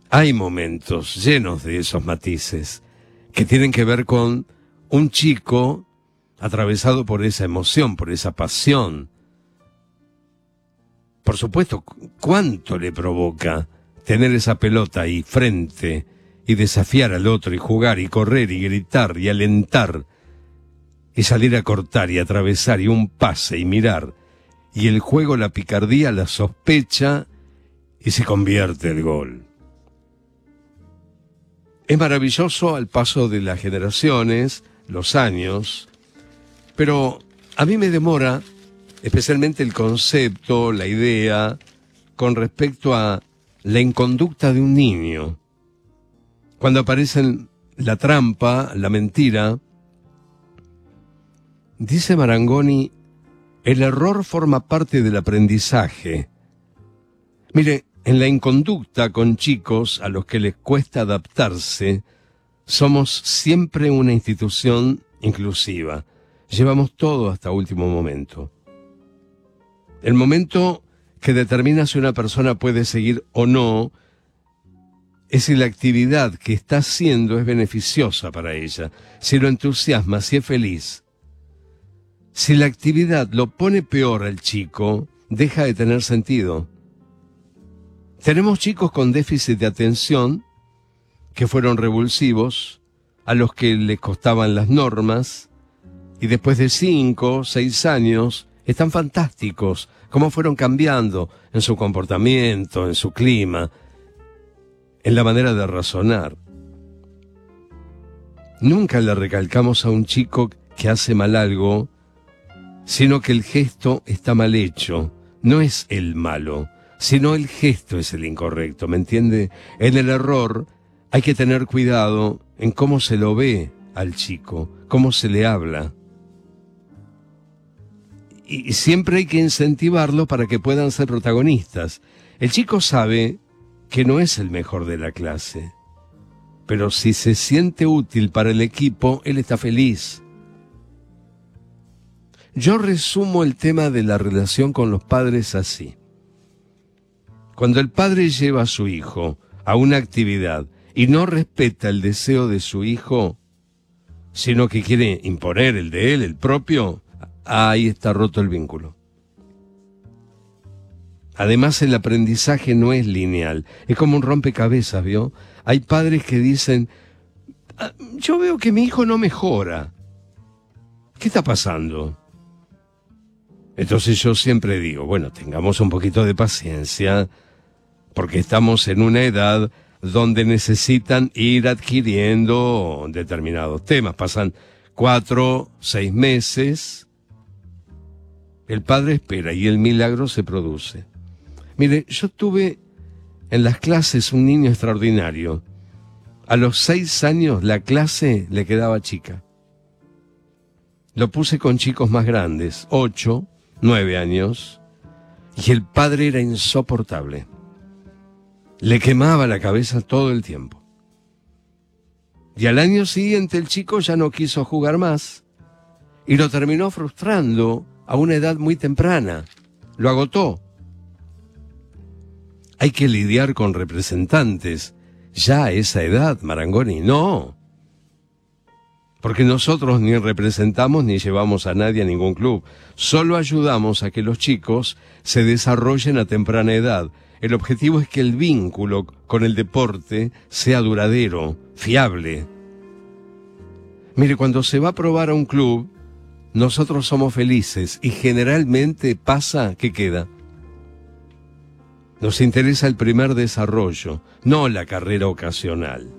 Hay momentos llenos de esos matices que tienen que ver con un chico atravesado por esa emoción, por esa pasión. Por supuesto, ¿cuánto le provoca tener esa pelota ahí frente y desafiar al otro y jugar y correr y gritar y alentar y salir a cortar y atravesar y un pase y mirar y el juego, la picardía, la sospecha y se convierte el gol? Es maravilloso al paso de las generaciones, los años, pero a mí me demora especialmente el concepto, la idea, con respecto a la inconducta de un niño. Cuando aparecen la trampa, la mentira, dice Marangoni, el error forma parte del aprendizaje. Mire, en la inconducta con chicos a los que les cuesta adaptarse, somos siempre una institución inclusiva. Llevamos todo hasta último momento. El momento que determina si una persona puede seguir o no es si la actividad que está haciendo es beneficiosa para ella, si lo entusiasma, si es feliz. Si la actividad lo pone peor al chico, deja de tener sentido. Tenemos chicos con déficit de atención que fueron revulsivos, a los que les costaban las normas, y después de 5 o 6 años están fantásticos, cómo fueron cambiando en su comportamiento, en su clima, en la manera de razonar. Nunca le recalcamos a un chico que hace mal algo, sino que el gesto está mal hecho. No es el malo, sino el gesto es el incorrecto, ¿me entiende? En el error hay que tener cuidado en cómo se lo ve al chico, cómo se le habla. Y siempre hay que incentivarlo para que puedan ser protagonistas. El chico sabe que no es el mejor de la clase, pero si se siente útil para el equipo, él está feliz. Yo resumo el tema de la relación con los padres así. Cuando el padre lleva a su hijo a una actividad y no respeta el deseo de su hijo, sino que quiere imponer el de él, el propio, ahí está roto el vínculo. Además, el aprendizaje no es lineal, es como un rompecabezas, ¿vio? Hay padres que dicen, yo veo que mi hijo no mejora. ¿Qué está pasando? Entonces yo siempre digo, bueno, tengamos un poquito de paciencia, porque estamos en una edad donde necesitan ir adquiriendo determinados temas. Pasan 4, 6 meses, el padre espera y el milagro se produce. Mire, yo tuve en las clases un niño extraordinario. A los 6 años la clase le quedaba chica. Lo puse con chicos más grandes, 8, 9 años, y el padre era insoportable. Le quemaba la cabeza todo el tiempo. Y al año siguiente el chico ya no quiso jugar más y lo terminó frustrando a una edad muy temprana. Lo agotó. Hay que lidiar con representantes ya a esa edad, Marangoni, no. Porque nosotros ni representamos ni llevamos a nadie a ningún club. Solo ayudamos a que los chicos se desarrollen a temprana edad. El objetivo es que el vínculo con el deporte sea duradero, fiable. Mire, cuando se va a probar a un club, nosotros somos felices y generalmente pasa que queda. Nos interesa el primer desarrollo, no la carrera ocasional.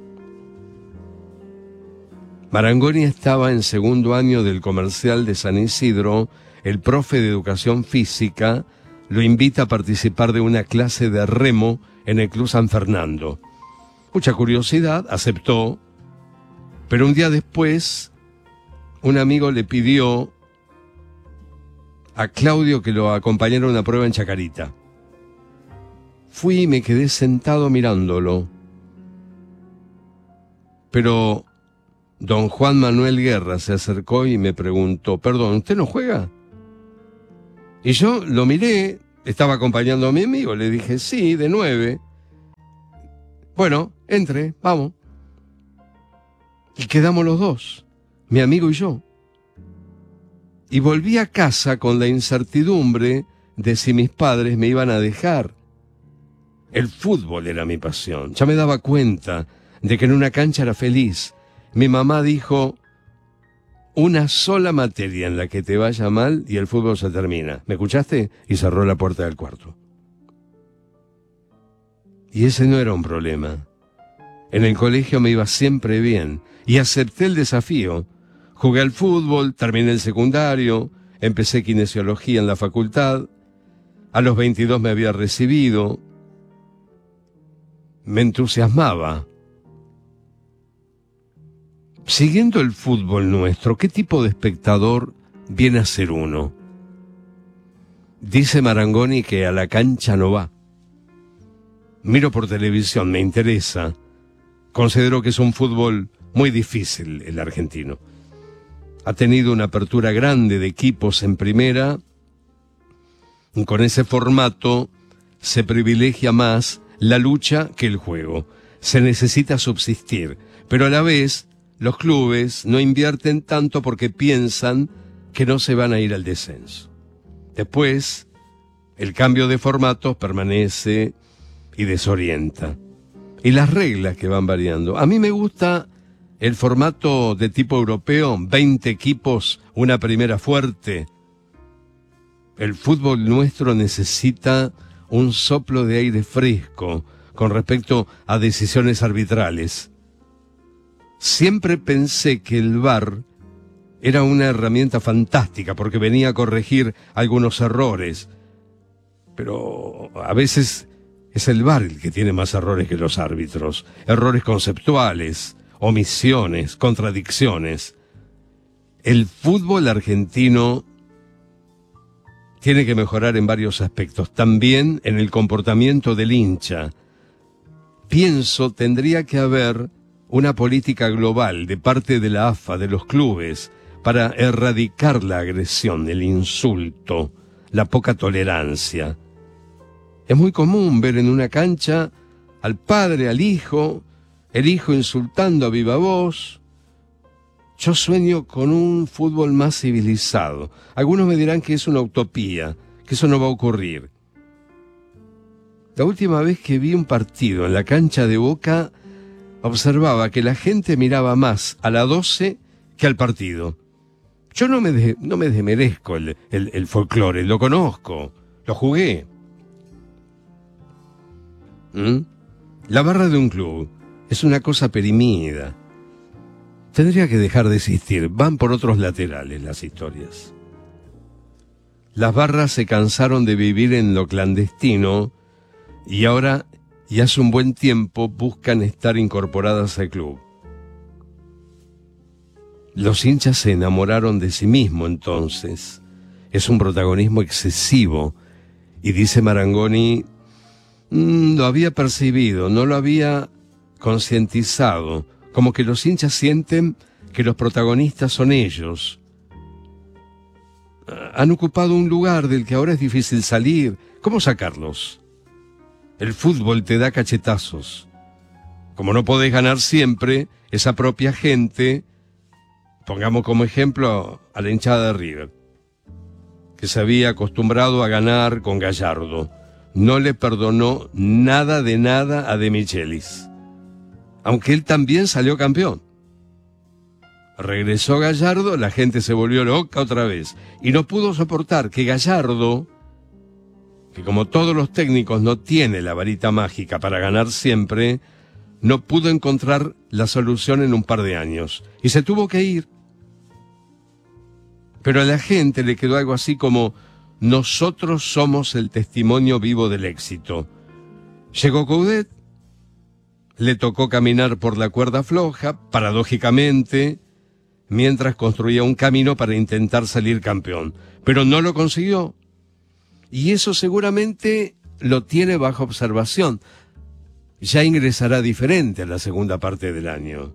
Marangoni estaba en segundo año del comercial de San Isidro. El profe de educación física lo invita a participar de una clase de remo en el Club San Fernando. Mucha curiosidad, aceptó, pero un día después un amigo le pidió a Claudio que lo acompañara a una prueba en Chacarita. Fui y me quedé sentado mirándolo, pero don Juan Manuel Guerra se acercó y me preguntó, perdón, ¿usted no juega? Y yo lo miré, estaba acompañando a mi amigo, le dije, sí, de 9. Bueno, entre, vamos. Y quedamos los dos, mi amigo y yo. Y volví a casa con la incertidumbre de si mis padres me iban a dejar. El fútbol era mi pasión. Ya me daba cuenta de que en una cancha era feliz. Mi mamá dijo, una sola materia en la que te vaya mal y el fútbol se termina. ¿Me escuchaste? Y cerró la puerta del cuarto. Y ese no era un problema. En el colegio me iba siempre bien y acepté el desafío. Jugué al fútbol, terminé el secundario, empecé kinesiología en la facultad. A los 22 me había recibido. Me entusiasmaba. Siguiendo el fútbol nuestro, ¿qué tipo de espectador viene a ser uno? Dice Marangoni que a la cancha no va. Miro por televisión, me interesa. Considero que es un fútbol muy difícil el argentino. Ha tenido una apertura grande de equipos en primera. Y con ese formato se privilegia más la lucha que el juego. Se necesita subsistir, pero a la vez los clubes no invierten tanto porque piensan que no se van a ir al descenso. Después, el cambio de formatos permanece y desorienta. Y las reglas que van variando. A mí me gusta el formato de tipo europeo, 20 equipos, una primera fuerte. El fútbol nuestro necesita un soplo de aire fresco con respecto a decisiones arbitrales. Siempre pensé que el VAR era una herramienta fantástica porque venía a corregir algunos errores. Pero a veces es el VAR el que tiene más errores que los árbitros. Errores conceptuales, omisiones, contradicciones. El fútbol argentino tiene que mejorar en varios aspectos. También en el comportamiento del hincha. Pienso, tendría que haber una política global de parte de la AFA, de los clubes, para erradicar la agresión, el insulto, la poca tolerancia. Es muy común ver en una cancha al padre, al hijo, el hijo insultando a viva voz. Yo sueño con un fútbol más civilizado. Algunos me dirán que es una utopía, que eso no va a ocurrir. La última vez que vi un partido en la cancha de Boca, observaba que la gente miraba más a la 12 que al partido. Yo no me desmerezco el folclore, lo conozco, lo jugué. La barra de un club es una cosa perimida. Tendría que dejar de existir. Van por otros laterales las historias. Las barras se cansaron de vivir en lo clandestino y ahora, y hace un buen tiempo, buscan estar incorporadas al club. Los hinchas se enamoraron de sí mismo entonces. Es un protagonismo excesivo. Y dice Marangoni, lo había percibido, no lo había concientizado. Como que los hinchas sienten que los protagonistas son ellos. Han ocupado un lugar del que ahora es difícil salir. ¿Cómo sacarlos? El fútbol te da cachetazos. Como no podés ganar siempre, esa propia gente, pongamos como ejemplo a la hinchada de River, que se había acostumbrado a ganar con Gallardo, no le perdonó nada de nada a De Michelis, aunque él también salió campeón. Regresó Gallardo, la gente se volvió loca otra vez, y no pudo soportar que Gallardo, que como todos los técnicos no tiene la varita mágica para ganar siempre, no pudo encontrar la solución en un par de años, y se tuvo que ir. Pero a la gente le quedó algo así como, nosotros somos el testimonio vivo del éxito. Llegó Coudet, le tocó caminar por la cuerda floja, paradójicamente, mientras construía un camino para intentar salir campeón, pero no lo consiguió. Y eso seguramente lo tiene bajo observación. Ya ingresará diferente a la segunda parte del año.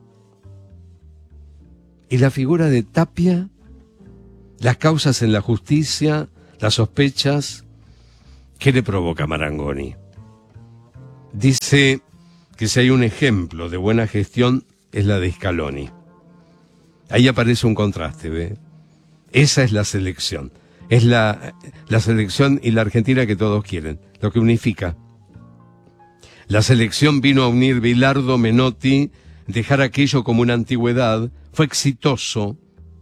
Y la figura de Tapia, las causas en la justicia, las sospechas, ¿qué le provoca Marangoni? Dice que si hay un ejemplo de buena gestión es la de Scaloni. Ahí aparece un contraste, ¿ve? Esa es la selección. Es la selección y la Argentina que todos quieren, lo que unifica. La selección vino a unir Bilardo, Menotti, dejar aquello como una antigüedad, fue exitoso.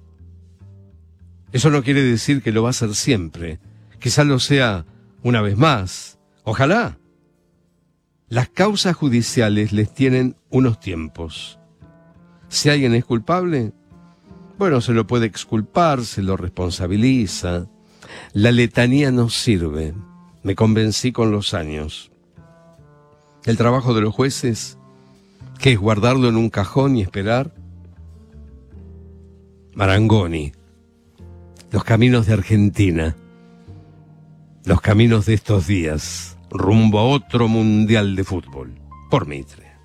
Eso no quiere decir que lo va a hacer siempre, quizás lo sea una vez más, ojalá. Las causas judiciales les tienen unos tiempos. Si alguien es culpable, bueno, se lo puede exculpar, se lo responsabiliza. La letanía no sirve, me convencí con los años. El trabajo de los jueces, ¿qué es guardarlo en un cajón y esperar? Marangoni, los caminos de Argentina, los caminos de estos días, rumbo a otro mundial de fútbol, por Mitre.